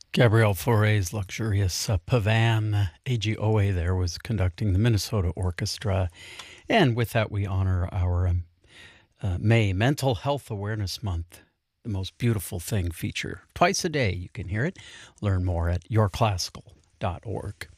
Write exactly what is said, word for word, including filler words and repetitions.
Gabrielle Fauré's luxurious uh, Pavan A G O A there was conducting the Minnesota Orchestra. And with that, we honor our um, uh, May Mental Health Awareness Month. The Most Beautiful Thing feature. Twice a day you can hear it. Learn more at your classical dot org.